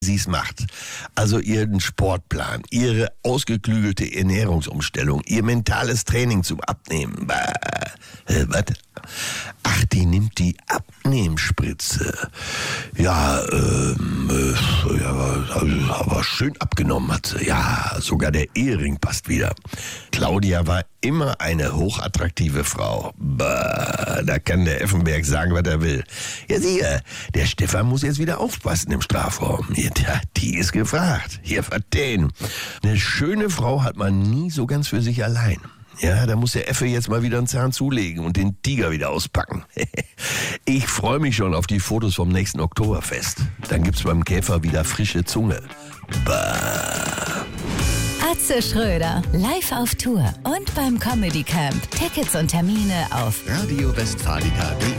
sie es macht. Also ihren Sportplan, ihre ausgeklügelte Ernährungsumstellung, ihr mentales Training zum Abnehmen. Was? Ach, die nimmt die Abnehmspritze. Ja, aber schön abgenommen hat sie. Ja, sogar der Ehering passt wieder. Claudia war immer eine hochattraktive Frau. Da kann der Effenberg sagen, was er will. Ja, siehe, der Stefan muss jetzt wieder aufpassen im Strafraum. Ja, die ist gefragt. Hier, verstehen. Eine schöne Frau hat man nie so ganz für sich allein. Ja, da muss der Effe jetzt mal wieder einen Zahn zulegen und den Tiger wieder auspacken. Ich freue mich schon auf die Fotos vom nächsten Oktoberfest. Dann gibt's beim Käfer wieder frische Zunge. Atze Schröder, live auf Tour und beim Comedy Camp. Tickets und Termine auf radiowestfalica.de